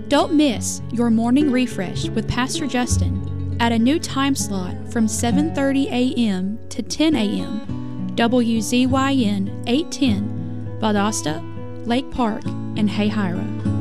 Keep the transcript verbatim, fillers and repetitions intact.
Don't miss your morning refresh with Pastor Justin at a new time slot from seven thirty a m to ten a m W Z Y N eight ten, Valdosta, Lake Park, and Hayhira.